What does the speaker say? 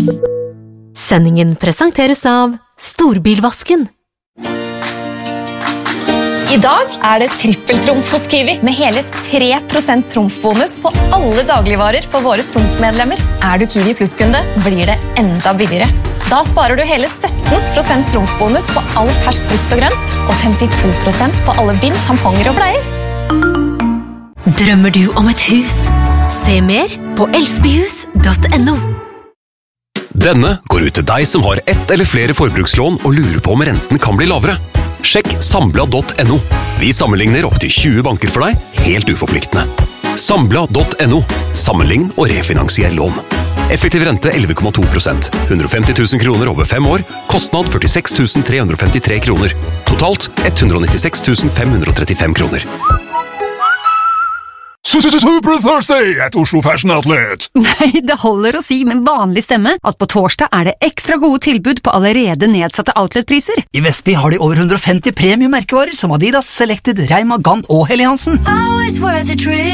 Sendingen presenteres av Storbilvasken. I dag det trippeltrumf hos Kiwi, med hele 3% trumfbonus på alle dagligvarer for våre trumfmedlemmer. Du Kiwi Plus-kunde, blir det enda billigere. Da sparer du hele 17% trumfbonus på all fersk frukt og grønt, og 52% på alle bind, tamponger og bleier. Drømmer du om et hus? Se mer på elsbyhus.no. Denne går ut til deg som har ett eller flere forbrukslån og lurer på om renten kan bli lavere. Sjekk Sambla.no. Vi sammenligner opp til 20 banker for deg, helt uforpliktende. Sambla.no. Sammenlign og refinansier lån. Effektiv rente 11,2%. 150 000 kroner over 5 år. Kostnad 46 353 kroner. Totalt 196 535 kroner. Super Thursday at Oslo Fashion Outlet! Nei, det holder å si med vanlig stemme at på torsdag det ekstra gode tilbud på allerede nedsatte outletpriser. I Vestby har de over 150 premiummerkevarer som Adidas, Selected, Reima, Gant og Helly Hansen.